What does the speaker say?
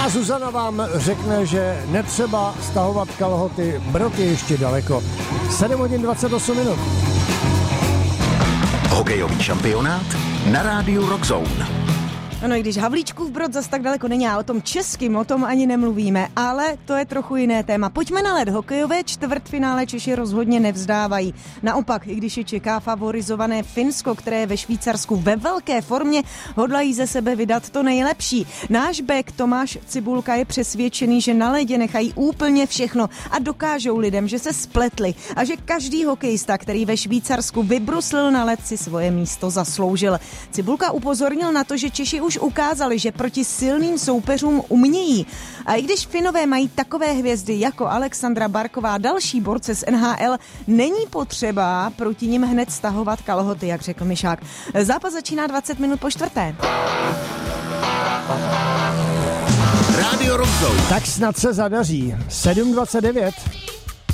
A Zuzana vám řekne, že netřeba stahovat kalhoty, Brod je ještě daleko. 7 hodin 28 minut. Hokejový šampionát na rádiu Rock Zone. No, i když Havlíčkův Brod zas tak daleko není a o tom českým, o tom ani nemluvíme, ale to je trochu jiné téma. Pojďme na led. Hokejové čtvrtfinále Češi rozhodně nevzdávají. Naopak, i když je čeká favorizované Finsko, které je ve Švýcarsku ve velké formě, hodlají ze sebe vydat to nejlepší. Náš bek Tomáš Cibulka je přesvědčený, že na ledě nechají úplně všechno a dokážou lidem, že se spletli a že každý hokejista, který ve Švýcarsku vybruslil na led, si svoje místo zasloužil. Cibulka upozornil na to, že Češi už ukázali, že proti silným soupeřům umějí. A i když Finové mají takové hvězdy jako Alexandra Barková a další borce z NHL, není potřeba proti nim hned stahovat kalhoty, jak řekl Mišák. Zápas začíná 20 minut po čtvrté. Rádio Rock Zone. Tak snad se zadaří. 7:29.